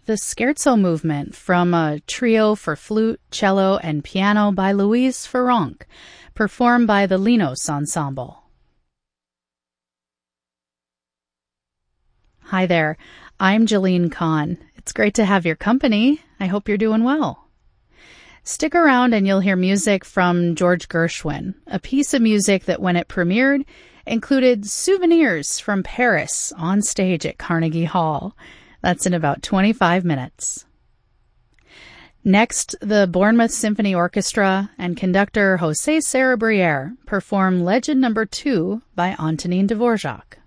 the Scherzo movement from a trio for flute, cello, and piano by Louise Ferronk, performed by the Linos Ensemble. Hi there, I'm Jalene Kahn. It's great to have your company. I hope you're doing well. Stick around and you'll hear music from George Gershwin, a piece of music that when it premiered included souvenirs from Paris on stage at Carnegie Hall. That's in about 25 minutes. Next, the Bournemouth Symphony Orchestra and conductor José Sarabrière perform Legend No. 2 by Antonin Dvorak.